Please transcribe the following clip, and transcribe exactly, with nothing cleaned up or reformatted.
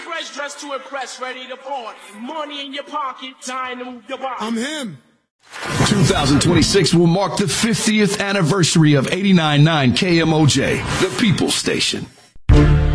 fresh dressed to impress, ready to party. Money in your pocket, time to move the body. I'm him. twenty twenty-six will mark the fiftieth anniversary of eighty-nine point nine K M O J, the People's Station.